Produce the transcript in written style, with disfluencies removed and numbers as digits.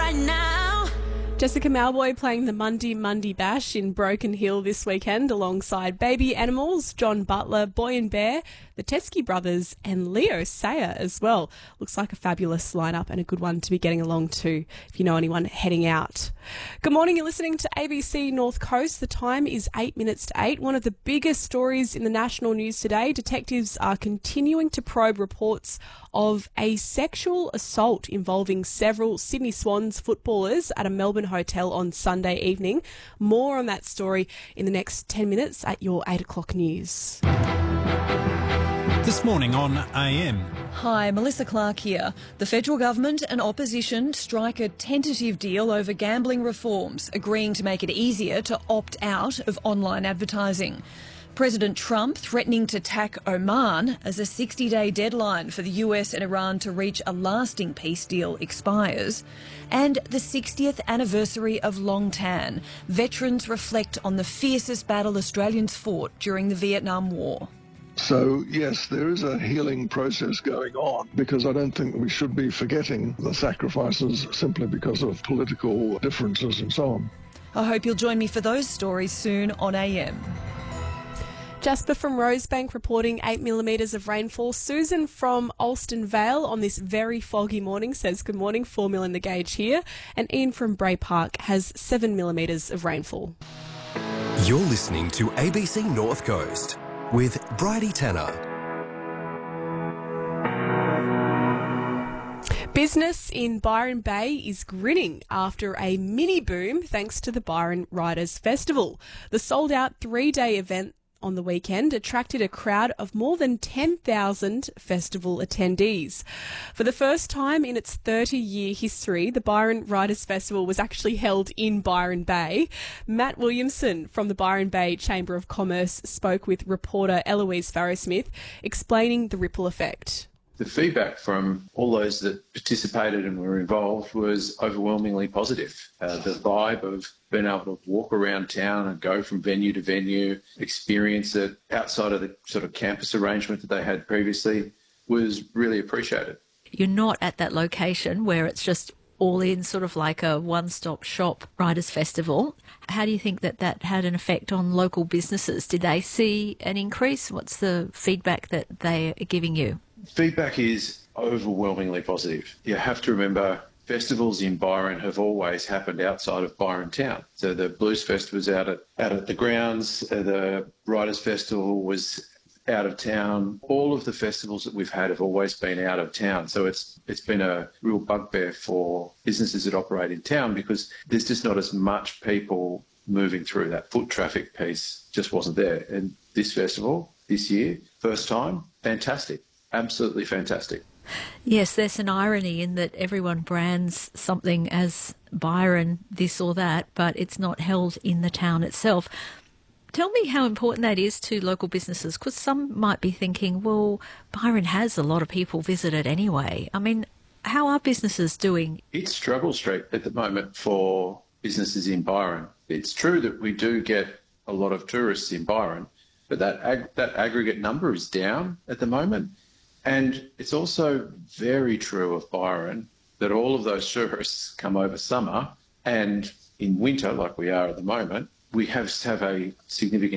right now. Jessica Malboy playing the Mundy Bash in Broken Hill this weekend alongside Baby Animals, John Butler, Boy and Bear, the Teskey Brothers and Leo Sayer as well. Looks like a fabulous lineup and a good one to be getting along to if you know anyone heading out. Good morning, you're listening to ABC North Coast. The time is 8 minutes to 8. One of the biggest stories in the national news today, detectives are continuing to probe reports of a sexual assault involving several Sydney Swans footballers at a Melbourne hotel on Sunday evening. More on that story in the next 10 minutes at your 8 o'clock news. This morning on AM. Hi, Melissa Clark here. The federal government and opposition strike a tentative deal over gambling reforms, agreeing to make it easier to opt out of online advertising. President Trump threatening to tack Oman as a 60-day deadline for the US and Iran to reach a lasting peace deal expires. And the 60th anniversary of Long Tan. Veterans reflect on the fiercest battle Australians fought during the Vietnam War. So, yes, there is a healing process going on because I don't think we should be forgetting the sacrifices simply because of political differences and so on. I hope you'll join me for those stories soon on AM. Jasper from Rosebank reporting 8 millimetres of rainfall. Susan from Alston Vale on this very foggy morning says good morning, 4 mil in the gauge here. And Ian from Bray Park has 7 millimetres of rainfall. You're listening to ABC North Coast with Bridie Tanner. Business in Byron Bay is grinning after a mini boom thanks to the Byron Writers Festival. The sold-out 3-day event on the weekend attracted a crowd of more than 10,000 festival attendees. For the first time in its 30-year history, the Byron Writers Festival was actually held in Byron Bay. Matt Williamson from the Byron Bay Chamber of Commerce spoke with reporter Eloise Farrow-Smith, explaining the ripple effect. The feedback from all those that participated and were involved was overwhelmingly positive. The vibe of being able to walk around town and go from venue to venue, experience it outside of the sort of campus arrangement that they had previously was really appreciated. You're not at that location where it's just all in sort of like a one-stop shop Writers' Festival. How do you think that that had an effect on local businesses? Did they see an increase? What's the feedback that they are giving you? Feedback is overwhelmingly positive. You have to remember festivals in Byron have always happened outside of Byron town. So the Blues Fest was out at the grounds, the Writers' Festival was out of town. All of the festivals that we've had have always been out of town. So it's been a real bugbear for businesses that operate in town because there's just not as much people moving through. That foot traffic piece just wasn't there. And this festival, this year, first time, fantastic. Absolutely fantastic. Yes, there's an irony in that everyone brands something as Byron this or that, but it's not held in the town itself. Tell me how important that is to local businesses, because some might be thinking, well, Byron has a lot of people visit it anyway. I mean, how are businesses doing? It's struggle street at the moment for businesses in Byron. It's true that we do get a lot of tourists in Byron, but that aggregate number is down at the moment. And it's also very true of Byron that all of those tourists come over summer, and in winter, like we are at the moment, we have a significant